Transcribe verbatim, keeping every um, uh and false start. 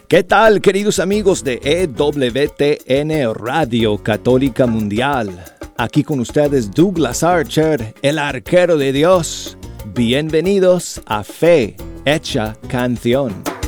¿Qué tal, queridos amigos de E W T N Radio Católica Mundial? Aquí con ustedes Douglas Archer, el arquero de Dios. Bienvenidos a Fe Hecha Canción.